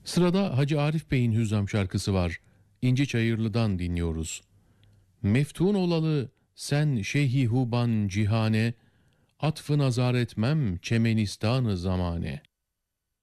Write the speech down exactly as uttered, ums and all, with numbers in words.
Sırada Hacı Arif Bey'in Hüzzam şarkısı var. İnci Çayırlı'dan dinliyoruz. Meftun olalı sen şeyhi huban cihane, atfı nazar etmem çemenistanı zamane.